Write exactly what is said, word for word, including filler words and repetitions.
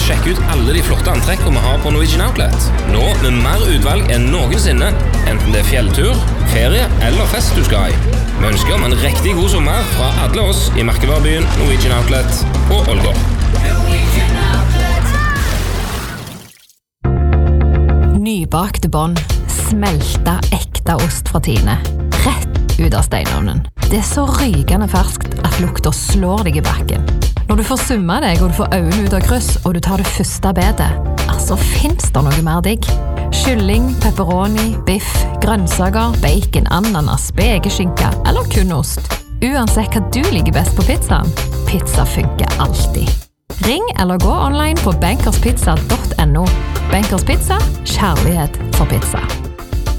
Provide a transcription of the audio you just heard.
Sjekk ut alle de flotte antrekkene vi har på Norwegian Outlet. Nå med mer utvalg enn noensinne, enten det er fjelltur, ferie eller fest du skal i. Vi ønsker om en riktig god sommer fra alle oss i merkevarebyen Norwegian Outlet på Ålgård. Nybakte bånd, smelta ekte ost fra Tine. Rett ut av steinovnen. Det er så rykende ferskt at lukta slår deg i bakken. Når du får summa deg og du får øynene ut av kryss og du tar det første bedet, altså finnes det noe mer digg. Kylling, pepperoni, biff, grønnsaker, bacon, ananas, spekeskinke eller kun ost. Uansett hva du liker best på pizzaen, pizza funker alltid. Ring eller gå online på bankerspizza punktum no. Bankers Pizza, kjærlighet for pizza.